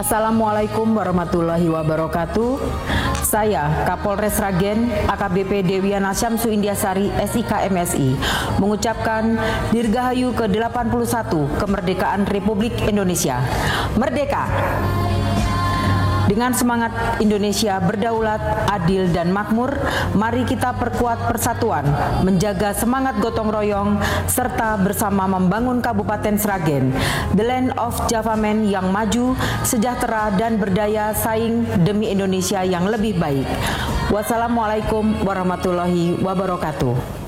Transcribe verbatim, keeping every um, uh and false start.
Assalamualaikum warahmatullahi wabarakatuh. Saya Kapolres Sragen A K B P Dewiana Syamsu Indiasari S I K M S I mengucapkan Dirgahayu ke delapan puluh satu kemerdekaan Republik Indonesia. Merdeka! Dengan semangat Indonesia berdaulat, adil, dan makmur, mari kita perkuat persatuan, menjaga semangat gotong royong, serta bersama membangun Kabupaten Sragen, the land of Java Man yang maju, sejahtera, dan berdaya saing demi Indonesia yang lebih baik. Wassalamualaikum warahmatullahi wabarakatuh.